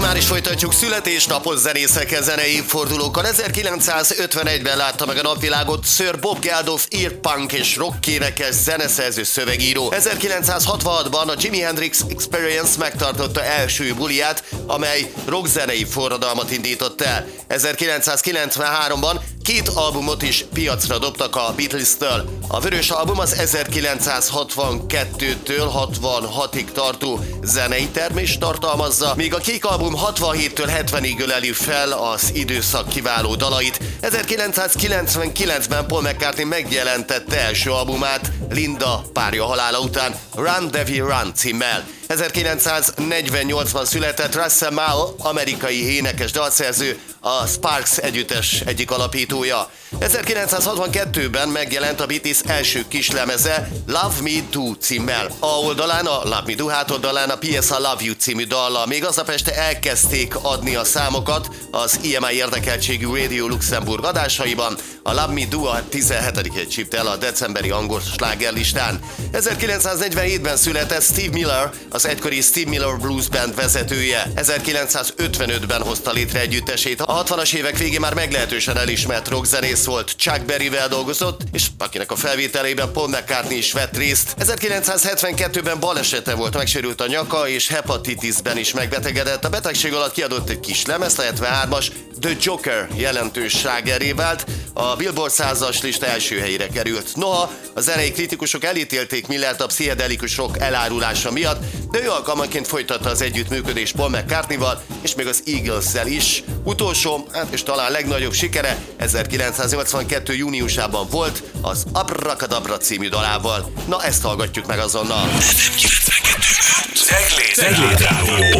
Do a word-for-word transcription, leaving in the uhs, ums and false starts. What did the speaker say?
már is folytatjuk születésnapos zenészekkel, zenei fordulókkal. ezerkilencszázötvenegyben látta meg a napvilágot Sir Bob Geldof, írt punk és rock énekes, zeneszerző, szövegíró. ezerkilencszázhatvanhatban a Jimi Hendrix Experience megtartotta első buliját, amely rockzenei forradalmat indított el. ezerkilencszázkilencvenháromban két albumot is piacra dobtak a Beatles-től. A vörös album az ezerkilencszázhatvankettőtől hatvanhatig tartó zenei termést tartalmazza, míg a kék album hatvanhéttől hetvenig öleli fel az időszak kiváló dalait. ezerkilencszázkilencvenkilencben Paul McCartney megjelentette első albumát Linda párja halála után, Run Devil Run címmel. ezerkilencszáznegyvennyolcban született Russell Mall, amerikai énekes, dalszerző, a Sparks együttes egyik alapítója. ezerkilencszázhatvankettőben megjelent a Beatles első kislemeze, Love Me Do címmel. A oldalán a Love Me Do, hát oldalán a P S I Love You című dallal. Még aznap este elkezdték adni a számokat az I M I érdekeltségű Radio Luxemburg adásaiban. A Love Me Do a tizenhetedikét csípte el a decemberi angol slágerlistán. ezerkilencszáznegyvenhétben született Steve Miller, az egykori Steve Miller Blues Band vezetője. ezerkilencszázötvenötben hozta létre együttesét. A hatvanas évek végén már meglehetősen elismert rockzenész volt, Chuck Berryvel dolgozott, és akinek a felvételében Paul McCartney is vett részt. ezerkilencszázhetvenkettőben balesete volt, megsérült a nyaka, és hepatitisben is megbetegedett. A betegség alatt kiadott egy kis lemezt, a hetvenhármas The Joker jelentős slágerré vált, a Billboard százas lista első helyére került. Noha a zenei kritikusok elítélték Millert a pszichedelikus rock elárulása miatt, de ő alkalmanként folytatta az együttműködést Paul McCartneyval, és még az Eagles-szel is. Utolsó, hát és talán legnagyobb sikere ezerkilencszáznyolcvankettő júniusában volt az Abracadabra című dalával. Na, ezt hallgatjuk meg azonnal. Cegléd Rádió.